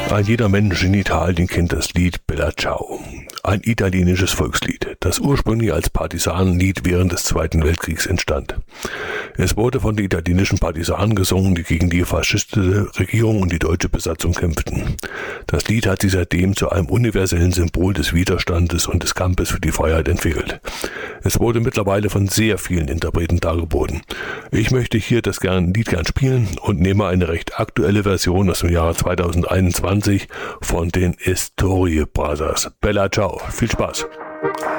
Ein jeder Mensch in Italien kennt das Lied Bella Ciao, ein italienisches Volkslied, das ursprünglich als Partisanenlied während des Zweiten Weltkriegs entstand. Es wurde von den italienischen Partisanen gesungen, die gegen die faschistische Regierung und die deutsche Besatzung kämpften. Das Lied hat sich seitdem zu einem universellen Symbol des Widerstandes und des Kampfes für die Freiheit entwickelt. Es wurde mittlerweile von sehr vielen Interpreten dargeboten. Ich möchte hier das Lied gern spielen und nehme eine recht aktuelle Version aus dem Jahre 2021 von den Story Brothers. Bella Ciao, viel Spaß!